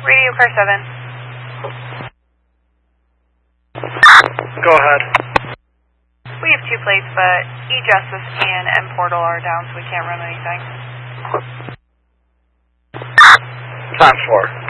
Radio car 7. Go ahead. We have 2 plates, but E-Justice and M-Portal are down, so we can't run anything. Time 4.